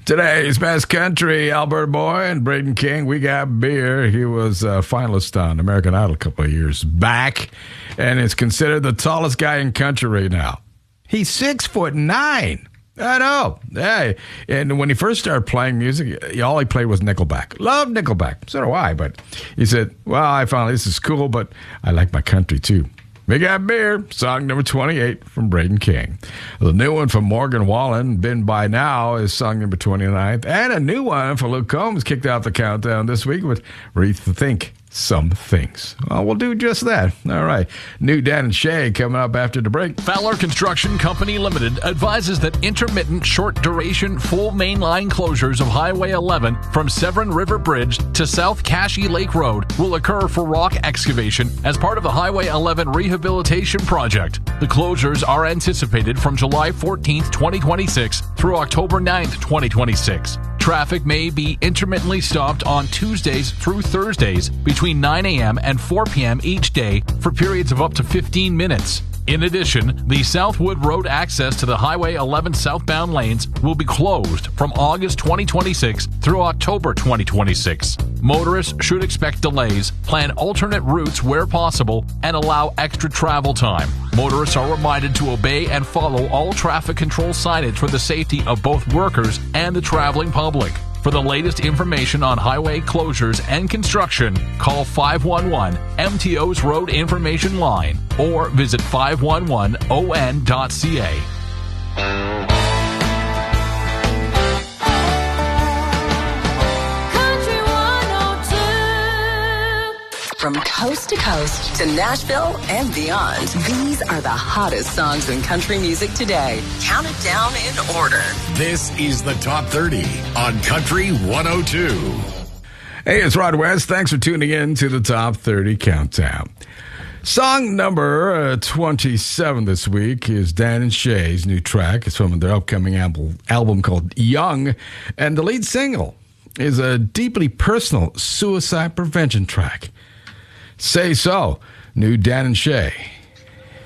Today's Best Country, Alberta Boy and Braden King. We got beer. He was a finalist on American Idol a couple of years back and is considered the tallest guy in country right now. He's 6'9". I know. Hey. And when he first started playing music, all he played was Nickelback. Love Nickelback. So do I. But he said, well, I found this is cool, but I like my country too. We got beer, song number 28 from Braden King. The new one from Morgan Wallen, Been By Now, is song number 29. And a new one for Luke Combs kicked off the countdown this week with Rethink Some Things. Well, we'll do just that. All right. New Dan and Shay coming up after the break. Fowler Construction Company Limited advises that intermittent short-duration full mainline closures of Highway 11 from Severn River Bridge to South Cashie Lake Road will occur for rock excavation as part of the Highway 11 rehabilitation project. The closures are anticipated from July 14th, 2026 through October 9th, 2026. Traffic may be intermittently stopped on Tuesdays through Thursdays between 9 a.m. and 4 p.m. each day for periods of up to 15 minutes. In addition, the Southwood Road access to the Highway 11 southbound lanes will be closed from August 2026 through October 2026. Motorists should expect delays, plan alternate routes where possible, and allow extra travel time. Motorists are reminded to obey and follow all traffic control signage for the safety of both workers and the traveling public. For the latest information on highway closures and construction, call 511 MTO's Road Information Line or visit 511on.ca. From coast to coast to Nashville and beyond, these are the hottest songs in country music today. Count it down in order. This is the Top 30 on Country 102. Hey, it's Rod West. Thanks for tuning in to the Top 30 Countdown. Song number 27 this week is Dan and Shay's new track. It's from their upcoming album called Young, and the lead single is a deeply personal suicide prevention track. Say So, new Dan and Shay.